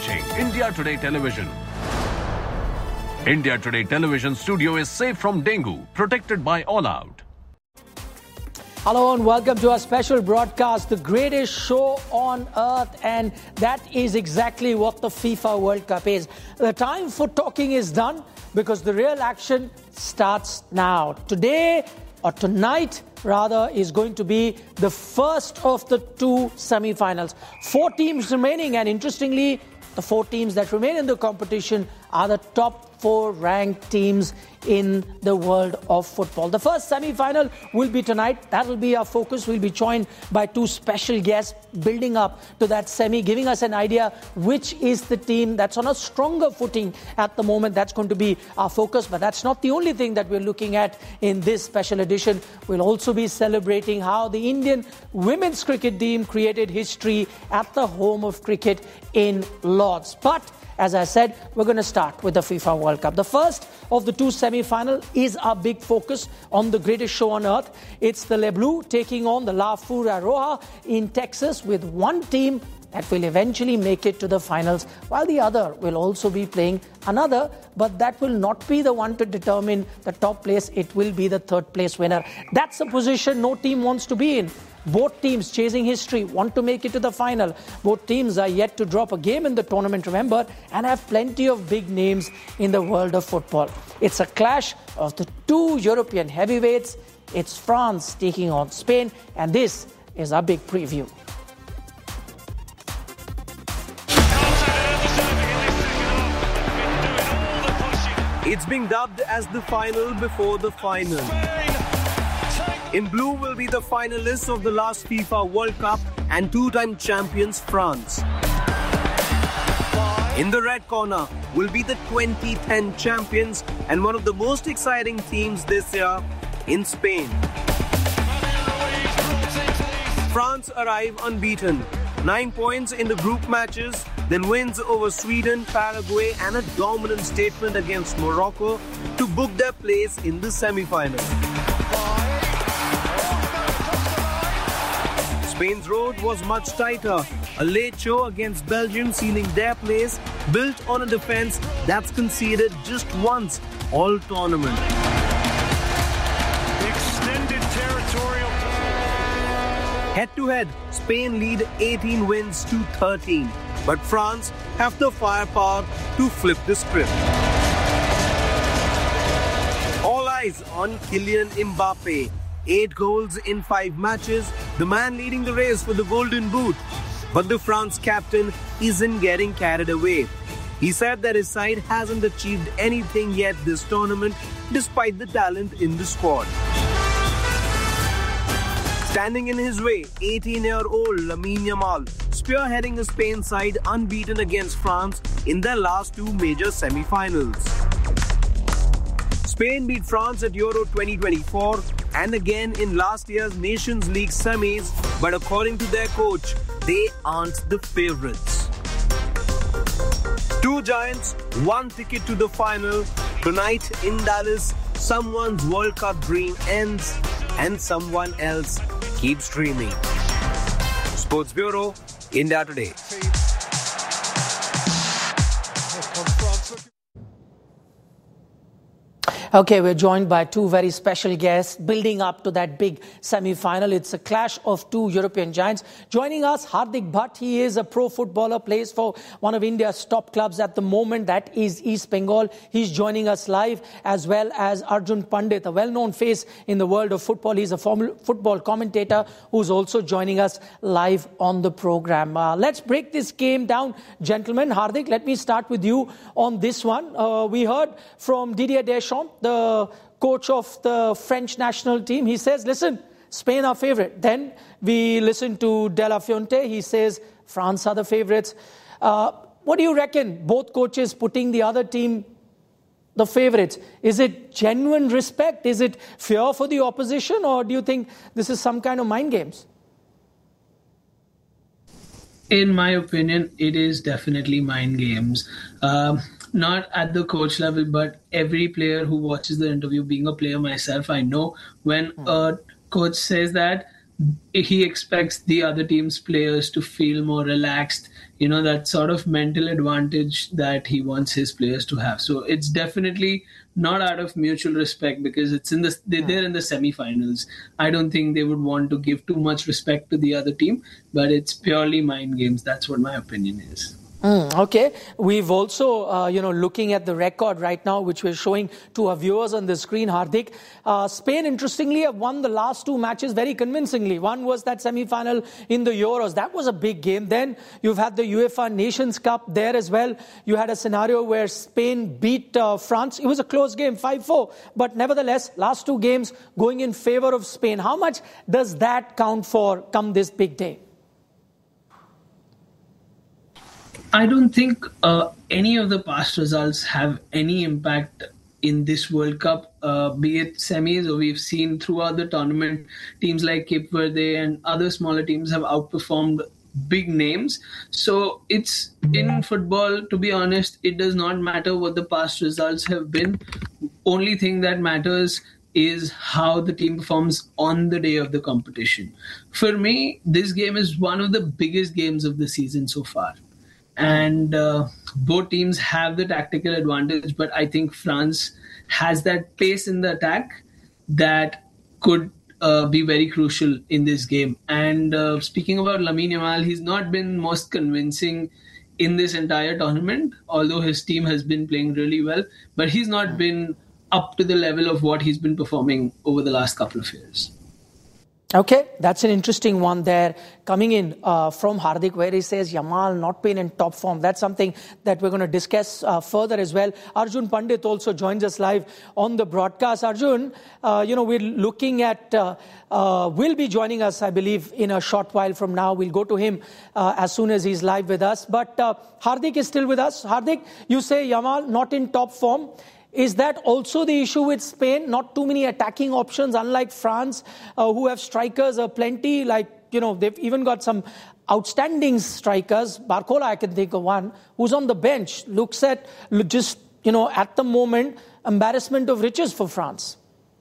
watching India Today Television. India Today Television studio is safe from dengue, protected by All Out. Hello and welcome to our special broadcast, the greatest show on earth, and that is exactly what the FIFA World Cup is. The time for talking is done because the real action starts now. Today, or tonight rather, is going to be the first of the two semi-finals. 4 teams remaining, and interestingly, the 4 teams that remain in the competition are the top 4 ranked teams in the world of football. The first semi-final will be tonight. That will be our focus. We'll be joined by 2 special guests building up to that semi, giving us an idea which is the team that's on a stronger footing at the moment. That's going to be our focus, but that's not the only thing that we're looking at in this special edition. We'll also be celebrating how the Indian women's cricket team created history at the home of cricket in Lord's. But as I said, we're going to start with the FIFA World Cup. The first of the 2 semi-finals is our big focus on the greatest show on earth. It's the Les Bleus taking on the La Furia Roja in Texas, with one team that will eventually make it to the finals, while the other will also be playing another, but that will not be the one to determine the top place. It will be the 3rd place winner. That's a position no team wants to be in. Both teams chasing history want to make it to the final. Both teams are yet to drop a game in the tournament, remember, and have plenty of big names in the world of football. It's a clash of the 2 European heavyweights. It's France taking on Spain, and this is our big preview. It's being dubbed as the final before the final. In blue will be the finalists of the last FIFA World Cup and 2-time champions France. In the red corner will be the 2010 champions and one of the most exciting teams this year in Spain. France arrive unbeaten. 9 points in the group matches, then wins over Sweden, Paraguay and a dominant statement against Morocco to book their place in the semi-final. Spain's road was much tighter. A late show against Belgium sealing their place, built on a defense that's conceded just once all tournament. Extended territorial. Head-to-head, Spain lead 18 wins to 13. But France have the firepower to flip the script. All eyes on Kylian Mbappe. 8 goals in 5 matches, the man leading the race for the Golden Boot. But the France captain isn't getting carried away. He said that his side hasn't achieved anything yet this tournament, despite the talent in the squad. Standing in his way, 18-year-old Lamine Yamal, spearheading the Spain side unbeaten against France in their last 2 major semi-finals. Spain beat France at Euro 2024 and again in last year's Nations League semis, but according to their coach, they aren't the favourites. 2 giants, 1 ticket to the final. Tonight in Dallas, someone's World Cup dream ends and someone else keeps dreaming. Sports Bureau, India Today. Okay, we're joined by 2 very special guests building up to that big semi-final. It's a clash of 2 European giants. Joining us, Hardik Bhatt. He is a pro footballer, plays for one of India's top clubs at the moment, that is East Bengal. He's joining us live, as well as Arjun Pandit, a well-known face in the world of football. He's a former football commentator who's also joining us live on the program. Let's break this game down, gentlemen. Hardik, let me start with you on this one. We heard from Didier Deschamps, the coach of the French national team. He says, listen, Spain are favourite. Then we listen to De La Fuente. He says, France are the favourites. What do you reckon? Both coaches putting the other team the favourites. Is it genuine respect? Is it fear for the opposition? Or do you think this is some kind of mind games? In my opinion, it is definitely mind games. Not at the coach level, but every player who watches the interview, being a player myself, I know when a coach says that he expects the other team's players to feel more relaxed, that sort of mental advantage that he wants his players to have. So it's definitely not out of mutual respect, because they're in the semi-finals. I don't think they would want to give too much respect to the other team, but it's purely mind games. That's what my opinion is. Okay. We've also, looking at the record right now, which we're showing to our viewers on the screen, Hardik. Spain, interestingly, have won the last two matches very convincingly. One was that semi-final in the Euros. That was a big game. Then you've had the UEFA Nations Cup there as well. You had a scenario where Spain beat France. It was a close game, 5-4. But nevertheless, last two games going in favor of Spain. How much does that count for come this big day? I don't think any of the past results have any impact in this World Cup, be it semis, or we've seen throughout the tournament, teams like Cape Verde and other smaller teams have outperformed big names. So it's in football, to be honest, it does not matter what the past results have been. Only thing that matters is how the team performs on the day of the competition. For me, this game is one of the biggest games of the season so far. And both teams have the tactical advantage, but I think France has that pace in the attack that could be very crucial in this game. And speaking about Lamine Yamal, he's not been most convincing in this entire tournament, although his team has been playing really well, but he's not been up to the level of what he's been performing over the last couple of years. Okay, that's an interesting one there coming in from Hardik, where he says Yamal not been in top form. That's something that we're going to discuss further as well. Arjun Pandit also joins us live on the broadcast. Arjun, we're looking at, will be joining us, I believe, in a short while from now. We'll go to him as soon as he's live with us. But Hardik is still with us. Hardik, you say Yamal not in top form. Is that also the issue with Spain? Not too many attacking options, unlike France, who have strikers plenty. They've even got some outstanding strikers. Barcola, I can think of one, who's on the bench. Looks at just, at the moment, embarrassment of riches for France.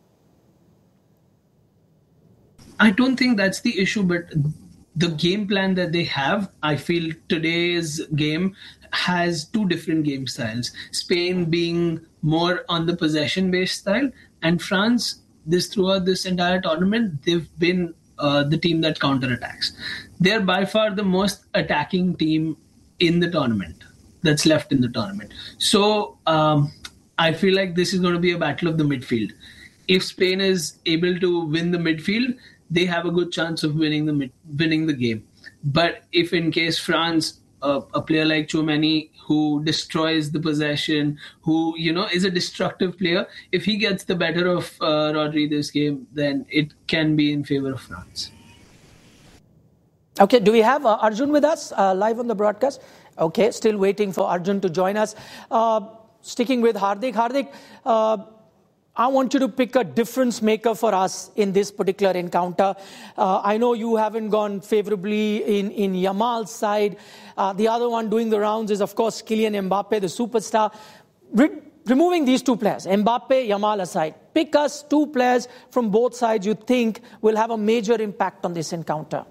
I don't think that's the issue, but the game plan that they have, I feel today's game has two different game styles. Spain being more on the possession-based style, and France, throughout this entire tournament, they've been the team that counterattacks. They're by far the most attacking team in the tournament that's left in the tournament. So I feel like this is going to be a battle of the midfield. If Spain is able to win the midfield, they have a good chance of winning the game. But if in case France, a player like Tchouaméni, who destroys the possession, who is a destructive player, if he gets the better of Rodri this game, then it can be in favor of France. Okay, do we have Arjun with us live on the broadcast? Okay, still waiting for Arjun to join us. Sticking with Hardik. Hardik, I want you to pick a difference maker for us in this particular encounter. I know you haven't gone favorably in Yamal's side. The other one doing the rounds is, of course, Kylian Mbappe, the superstar. Removing these two players, Mbappe, Yamal aside, pick us two players from both sides you think will have a major impact on this encounter.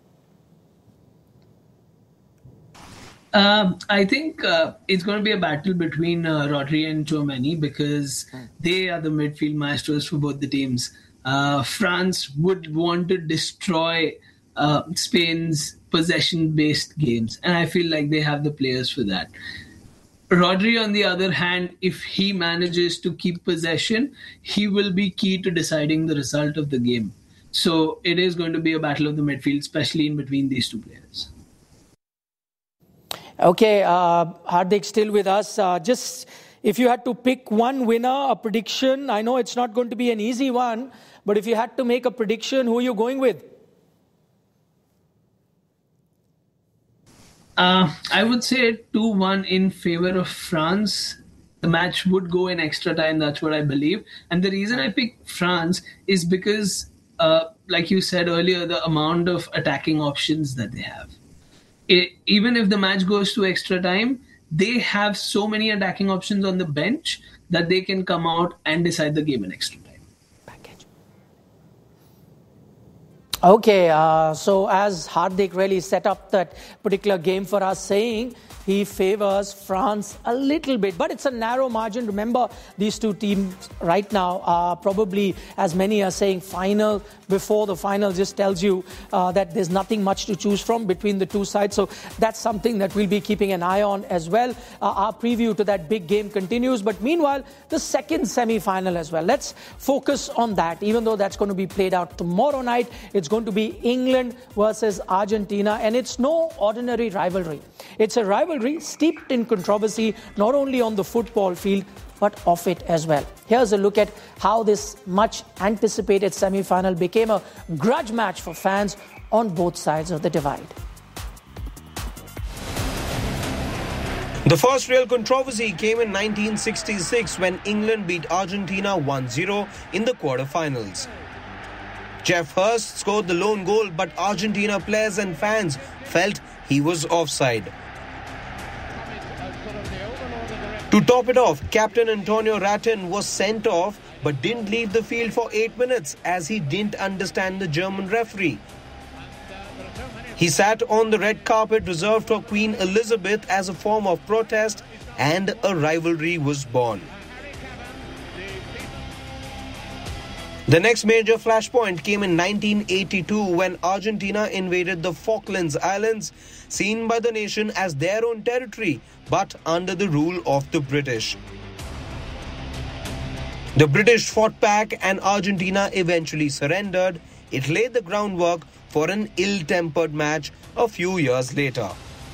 I think it's going to be a battle between Rodri and Tchouaméni, because they are the midfield maestros for both the teams. France would want to destroy Spain's possession-based games, and I feel like they have the players for that. Rodri, on the other hand, if he manages to keep possession, he will be key to deciding the result of the game. So it is going to be a battle of the midfield, especially in between these two players. Okay, Hardik still with us. Just if you had to pick one winner, a prediction, I know it's not going to be an easy one, but if you had to make a prediction, who are you going with? I would say 2-1 in favor of France. The match would go in extra time, that's what I believe. And the reason I picked France is because, like you said earlier, the amount of attacking options that they have. Even if the match goes to extra time, they have so many attacking options on the bench that they can come out and decide the game in extra time. Okay, so as Hardik really set up that particular game for us, saying he favors France a little bit, but it's a narrow margin. Remember, these two teams right now are probably, as many are saying, final before the final. Just tells you that there's nothing much to choose from between the two sides. So that's something that we'll be keeping an eye on as well. Our preview to that big game continues. But meanwhile, the second semi-final as well. Let's focus on that, even though that's going to be played out tomorrow night. It's going to be England versus Argentina, and it's no ordinary rivalry. It's a rivalry steeped in controversy, not only on the football field, but off it as well. Here's a look at how this much anticipated semi-final became a grudge match for fans on both sides of the divide. The first real controversy came in 1966 when England beat Argentina 1-0 in the quarterfinals. Geoff Hurst scored the lone goal, but Argentina players and fans felt he was offside. To top it off, captain Antonio Ratin was sent off but didn't leave the field for 8 minutes as he didn't understand the German referee. He sat on the red carpet reserved for Queen Elizabeth as a form of protest, and a rivalry was born. The next major flashpoint came in 1982 when Argentina invaded the Falklands Islands, seen by the nation as their own territory, but under the rule of the British. The British fought back and Argentina eventually surrendered. It laid the groundwork for an ill-tempered match a few years later.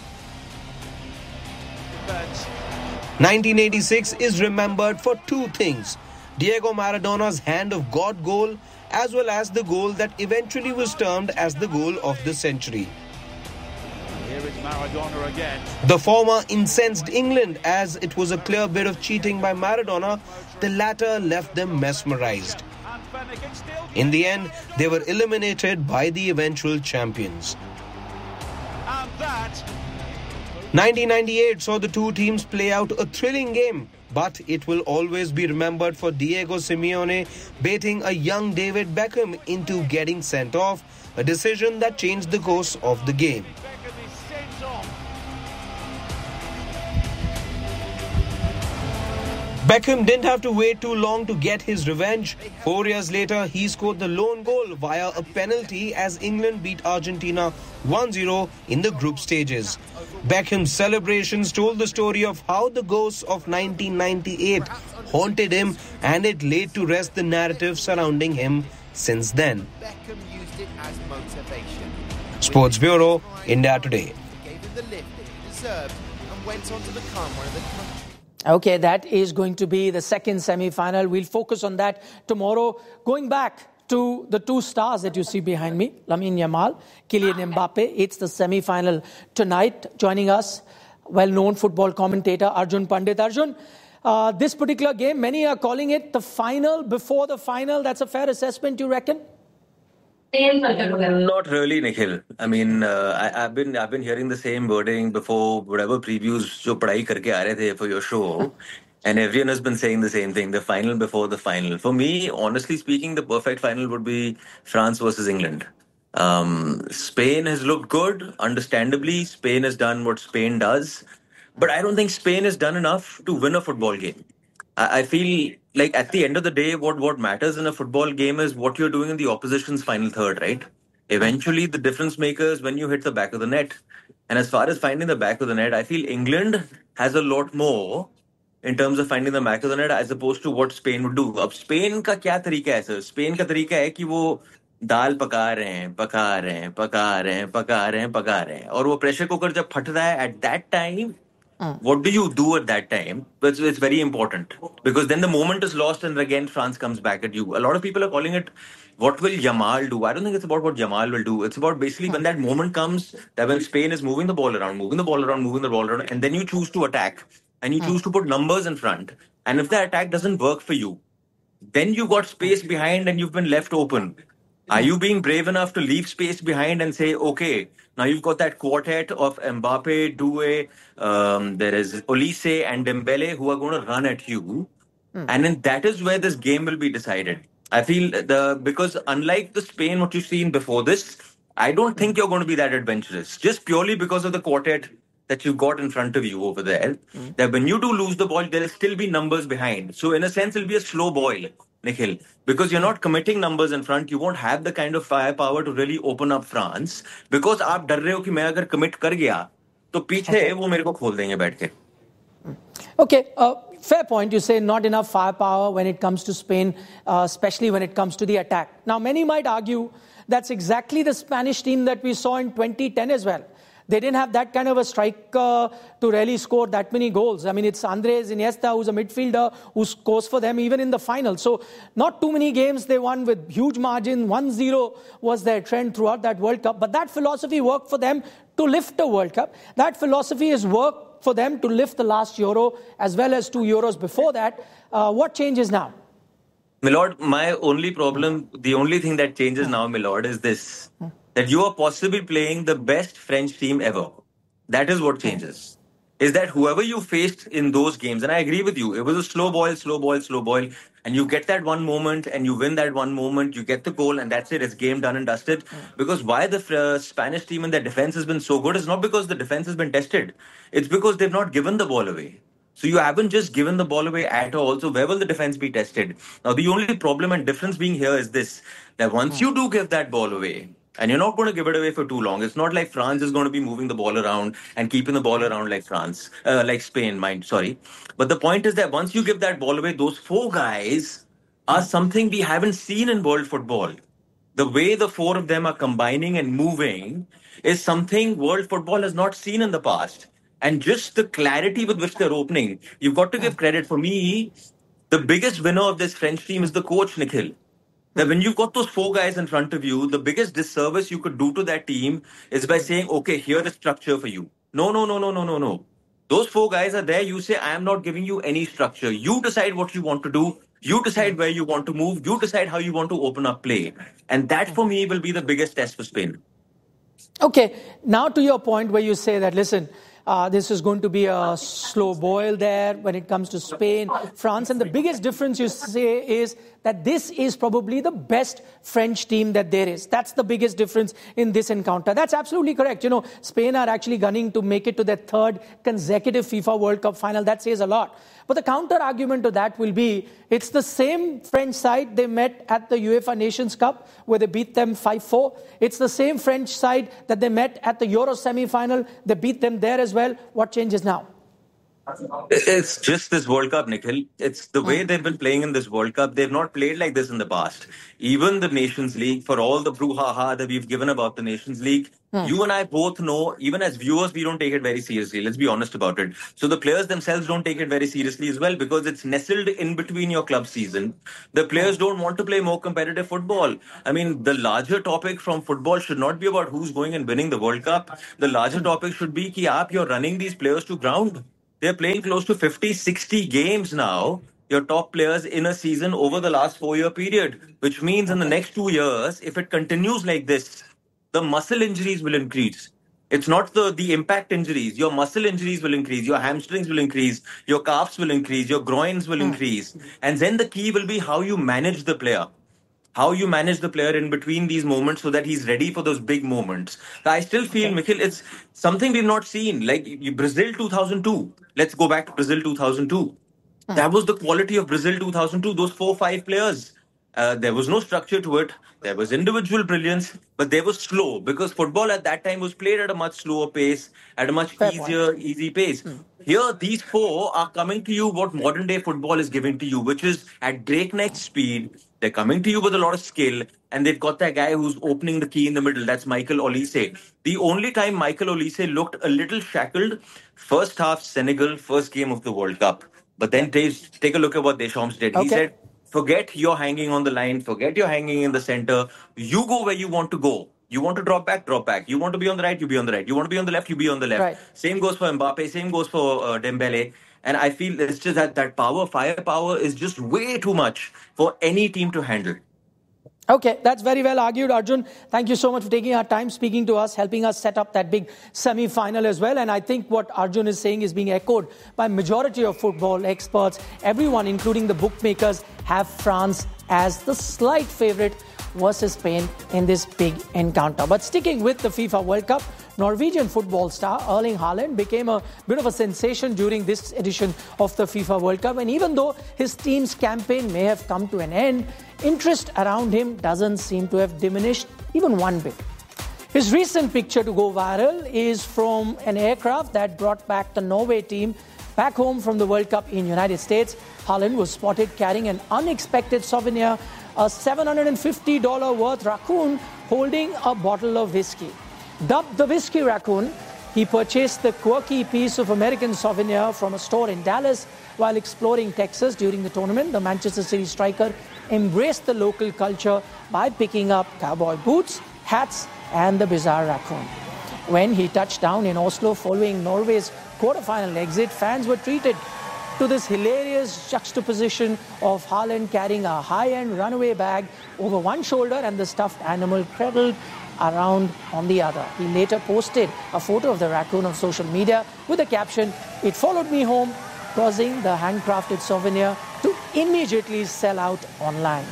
1986 is remembered for two things: Diego Maradona's hand of God goal, as well as the goal that eventually was termed as the goal of the century. Here is Maradona again. The former incensed England as it was a clear bit of cheating by Maradona. The latter left them mesmerized. In the end, they were eliminated by the eventual champions. And that 1998 saw the two teams play out a thrilling game, but it will always be remembered for Diego Simeone baiting a young David Beckham into getting sent off, a decision that changed the course of the game. Beckham is sent off. Beckham didn't have to wait too long to get his revenge. 4 years later, he scored the lone goal via a penalty as England beat Argentina 1-0 in the group stages. Beckham's celebrations told the story of how the ghosts of 1998 haunted him, and it laid to rest the narrative surrounding him since then. Beckham used it as motivation. Sports Bureau, India Today. Gave him the lift that he deserved and went on to become one of the country's. Okay, that is going to be the second semi-final. We'll focus on that tomorrow. Going back to the two stars that you see behind me, Lamine Yamal, Kylian Mbappe. It's the semi-final tonight. Joining us, well-known football commentator Arjun Pandit. Arjun, this particular game, many are calling it the final before the final. That's a fair assessment, you reckon? Not really, Nikhil. I mean, I've been hearing the same wording before, whatever previews jo padhai karke aa rahe the for your show, and everyone has been saying the same thing: the final before the final. For me, honestly speaking, the perfect final would be France versus England. Spain has looked good, understandably. Spain has done what Spain does, but I don't think Spain has done enough to win a football game. I feel like at the end of the day, what matters in a football game is what you're doing in the opposition's final third, right? Eventually, the difference maker is when you hit the back of the net. And as far as finding the back of the net, I feel England has a lot more in terms of finding the back of the net as opposed to what Spain would do. अब Spain का क्या तरीका है sir? Spain का तरीका है कि वो दाल पका रहे हैं, पका रहे हैं, पका रहे हैं, पका रहे हैं, पका रहे हैं, और वो प्रेशर कुकर जब फट रहा है at that time. What do you do at that time? It's very important because then the moment is lost and again France comes back at you. A lot of people are calling it, what will Yamal do? I don't think it's about what Yamal will do. It's about basically when that moment comes, that when Spain is moving the ball around, and then you choose to attack and you choose to put numbers in front. And if the attack doesn't work for you, then you got space behind and you've been left open. Are you being brave enough to leave space behind and say, okay, now you've got that quartet of Mbappe, Doué, there is Olise and Dembele who are going to run at you. And then that is where this game will be decided. I feel because unlike the Spain what you've seen before this, I don't think you're going to be that adventurous. Just purely because of the quartet that you've got in front of you over there. That when you do lose the ball, there'll still be numbers behind. So in a sense, it'll be a slow boil, Nikhil, because you're not committing numbers in front. You won't have the kind of firepower to really open up France because आप डर रहे हो कि मैं अगर commit कर गया तो पीछे वो मेरे को खोल देंगे बैठ के. Okay, fair point. You say not enough firepower when it comes to Spain, especially when it comes to the attack. Now, many might argue that's exactly the Spanish team that we saw in 2010 as well. They didn't have that kind of a striker to really score that many goals. I mean, it's Andres Iniesta, who's a midfielder, who scores for them even in the final. So, not too many games they won with huge margin. 1-0 was their trend throughout that World Cup. But that philosophy worked for them to lift the World Cup. That philosophy has worked for them to lift the last Euro as well as 2 Euros before that. What changes now? Milord, my only problem, the only thing that changes now, Milord, is this. That you are possibly playing the best French team ever. That is what changes. Is that whoever you faced in those games, and I agree with you, it was a slow boil, slow boil, slow boil, and you get that one moment and you win that one moment, you get the goal, and that's it, it's game done and dusted. Because why the Spanish team and their defense has been so good is not because the defense has been tested, it's because they've not given the ball away. So you haven't just given the ball away at all. So where will the defense be tested? Now, the only problem and difference being here is this, that once you do give that ball away, and you're not going to give it away for too long. It's not like France is going to be moving the ball around and keeping the ball around like like Spain, sorry. But the point is that once you give that ball away, those four guys are something we haven't seen in world football. The way the four of them are combining and moving is something world football has not seen in the past. And just the clarity with which they're opening, you've got to give credit. For me, the biggest winner of this French team is the coach, Nikhil. That when you've got those four guys in front of you, the biggest disservice you could do to that team is by saying, okay, here is structure for you. No, no, no, no, no, no, no. Those four guys are there. You say, I am not giving you any structure. You decide what you want to do. You decide where you want to move. You decide how you want to open up play. And that for me will be the biggest test for Spain. Okay, now to your point where you say that, listen, this is going to be a slow boil there when it comes to Spain, France. And the biggest difference you say is that this is probably the best French team that there is. That's the biggest difference in this encounter. That's absolutely correct. You know, Spain are actually gunning to make it to their third consecutive FIFA World Cup final. That says a lot. But the counter argument to that will be, it's the same French side they met at the UEFA Nations Cup, where they beat them 5-4. It's the same French side that they met at the Euro semi-final. They beat them there as well. What changes now? It's just this World Cup, Nikhil. It's the way they've been playing in this World Cup. They've not played like this in the past. Even the Nations League, for all the brouhaha that we've given about the Nations League, you and I both know, even as viewers, we don't take it very seriously. Let's be honest about it. So the players themselves don't take it very seriously as well because it's nestled in between your club season. The players don't want to play more competitive football. I mean, the larger topic from football should not be about who's going and winning the World Cup. The larger topic should be that you're running these players to ground. They're playing close to 50, 60 games now, your top players in a season over the last 4-year period, which means in the next 2 years, if it continues like this, the muscle injuries will increase. It's not the impact injuries. Your muscle injuries will increase. Your hamstrings will increase. Your calves will increase. Your groins will increase. And then the key will be how you manage the player. How you manage the player in between these moments so that he's ready for those big moments. I still feel, Mikhil, it's something we've not seen. Like Brazil 2002. Let's go back to Brazil 2002. That was the quality of Brazil 2002. Those 4-5 players. There was no structure to it. There was individual brilliance, but they were slow because football at that time was played at a much slower pace, at a much easy pace. Here, these four are coming to you what modern day football is giving to you, which is at breakneck speed. They're coming to you with a lot of skill, and they've got that guy who's opening the key in the middle. That's Michael Olise. The only time Michael Olise looked a little shackled, first half Senegal, first game of the World Cup. But then take a look at what Deschamps did. He said, forget you're hanging on the line, forget you're hanging in the center. You go where you want to go. You want to drop back, drop back. You want to be on the right, you be on the right. You want to be on the left, you be on the left. Right. Same goes for Mbappe, same goes for Dembele. And I feel it's just that firepower is just way too much for any team to handle. Okay, that's very well argued, Arjun. Thank you so much for taking our time, speaking to us, helping us set up that big semi-final as well. And I think what Arjun is saying is being echoed by majority of football experts. Everyone, including the bookmakers, have France as the slight favourite versus Spain in this big encounter. But sticking with the FIFA World Cup, Norwegian football star Erling Haaland became a bit of a sensation during this edition of the FIFA World Cup. And even though his team's campaign may have come to an end, interest around him doesn't seem to have diminished even one bit. His recent picture to go viral is from an aircraft that brought back the Norway team back home from the World Cup in United States. Haaland was spotted carrying an unexpected souvenir, a $750 worth raccoon holding a bottle of whiskey. Dubbed the Whiskey Raccoon, he purchased the quirky piece of American souvenir from a store in Dallas while exploring Texas during the tournament. The Manchester City striker embraced the local culture by picking up cowboy boots, hats, and the bizarre raccoon. When he touched down in Oslo following Norway's quarter-final exit, fans were treated to this hilarious juxtaposition of Haaland carrying a high-end runaway bag over one shoulder and the stuffed animal cradled around on the other. He later posted a photo of the raccoon on social media with the caption, "It followed me home," causing the handcrafted souvenir to immediately sell out online.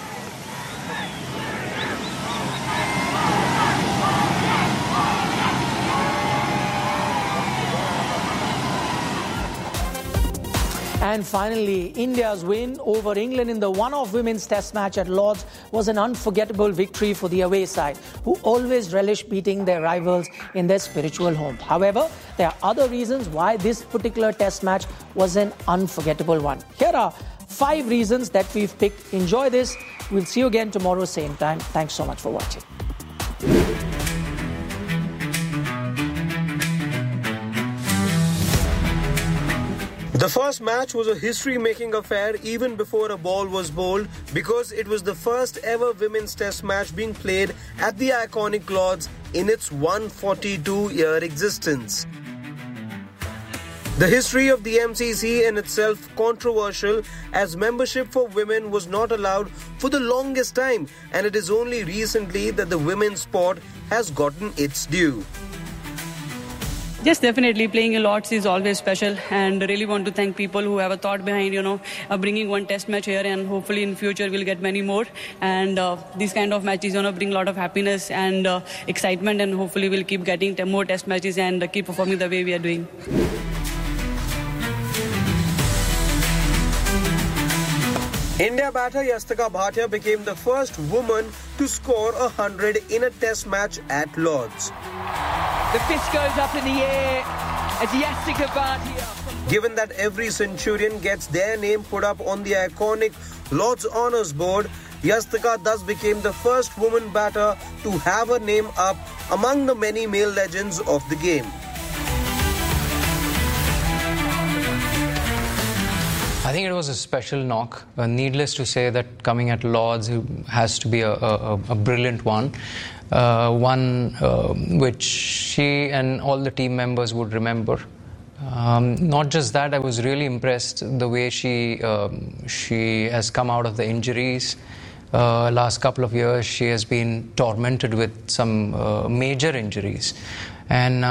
And finally, India's win over England in the one-off women's test match at Lord's was an unforgettable victory for the away side, who always relish beating their rivals in their spiritual home. However, there are other reasons why this particular test match was an unforgettable one. Here are 5 reasons that we've picked. Enjoy this. We'll see you again tomorrow, same time. Thanks so much for watching. The first match was a history-making affair even before a ball was bowled, because it was the first ever women's test match being played at the iconic Lord's in its 142-year existence. The history of the MCC in itself controversial, as membership for women was not allowed for the longest time, and it is only recently that the women's sport has gotten its due. Yes, definitely. Playing a Lord's is always special, and really want to thank people who have a thought behind, bringing one test match here, and hopefully in future we'll get many more. And these kind of matches, bring a lot of happiness and excitement, and hopefully we'll keep getting more test matches and keep performing the way we are doing. India batter Yastika Bhatia became the first woman to score 100 in a test match at Lord's. The fist goes up in the air as Yastika Bhatia. Given that every Centurion gets their name put up on the iconic Lord's Honours Board, Yastika thus became the first woman batter to have her name up among the many male legends of the game. I think it was a special knock. Needless to say that coming at Lord's has to be a brilliant one. One which she and all the team members would remember. Not just that, I was really impressed the way she has come out of the injuries. Last couple of years, she has been tormented with some major injuries. And,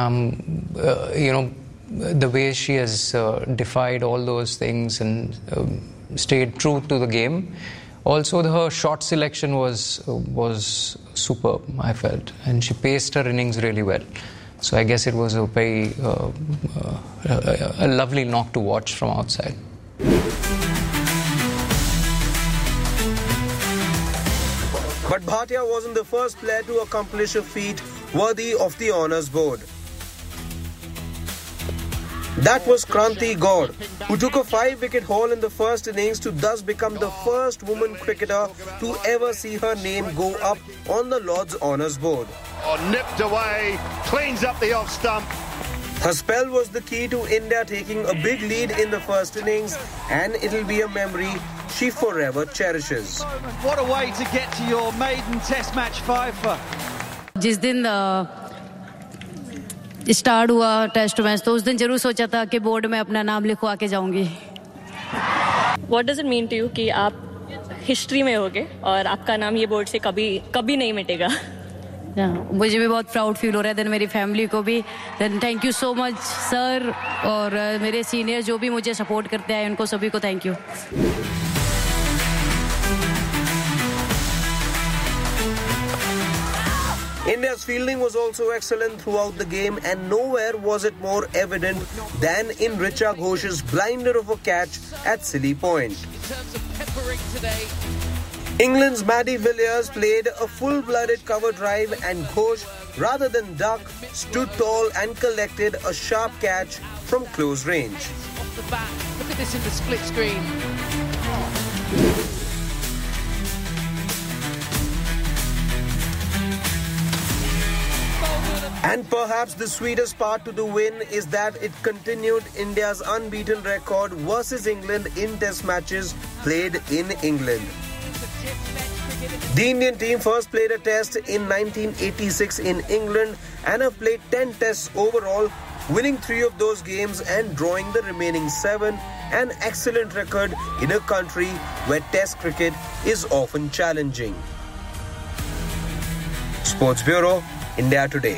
the way she has defied all those things and stayed true to the game. Also, her shot selection was superb, I felt, and she paced her innings really well. So I guess it was a very a lovely knock to watch from outside. But Bhatia wasn't the first player to accomplish a feat worthy of the honours board. That was Kranti Gaur, who took a 5-wicket haul in the first innings to thus become the first woman cricketer to ever see her name go up on the Lord's Honours Board. Nipped away, cleans up the off stump. Her spell was the key to India taking a big lead in the first innings, and it'll be a memory she forever cherishes. What a way to get to your maiden test match 5 for. जिस दिन start हुआ test match तो उस दिन जरूर सोचा था कि बोर्ड में अपना नाम लिखवा के जाऊंगी. What does it mean to you कि आप हिस्ट्री में होगे और आपका नाम ये बोर्ड से कभी नहीं मिटेगा। मुझे भी बहुत प्राउड फील हो रहा है, देन मेरी फैमिली को भी। Then thank you so much sir, और मेरे सीनियर जो भी मुझे सपोर्ट करते हैं उनको सभी को thank you. India's fielding was also excellent throughout the game, and nowhere was it more evident than in Richa Ghosh's blinder of a catch at Silly Point. England's Maddie Villiers played a full-blooded cover drive, and Ghosh, rather than duck, stood tall and collected a sharp catch from close range. Off the bat, look at this in the split screen. And perhaps the sweetest part to the win is that it continued India's unbeaten record versus England in test matches played in England. The Indian team first played a test in 1986 in England and have played 10 tests overall, winning 3 of those games and drawing the remaining 7, an excellent record in a country where test cricket is often challenging. Sports Bureau, India Today.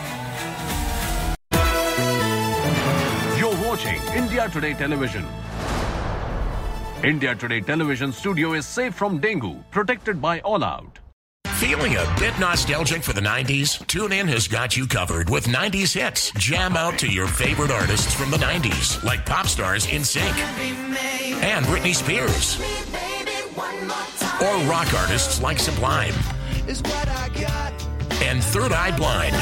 Watching India Today Television. India Today Television studio is safe from dengue, protected by All Out. Feeling a bit nostalgic for the 90s? TuneIn has got you covered with 90s hits. Jam out to your favorite artists from the 90s, like pop stars NSYNC and Britney Spears, or rock artists like Sublime and Third Eye Blind.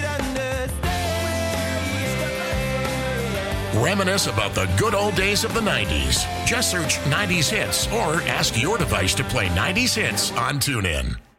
Reminisce about the good old days of the 90s. Just search 90s Hits or ask your device to play 90s Hits on TuneIn.